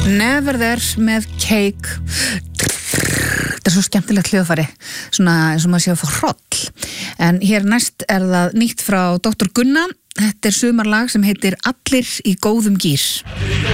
Never There með Cake. Þetta svo skemmtilegt hljóðfæri, svona eins og maður sé að fá hroll. En hér næst það nýtt frá Dr. Gunna. Þetta sumarlag sem heitir Allir í góðum gír.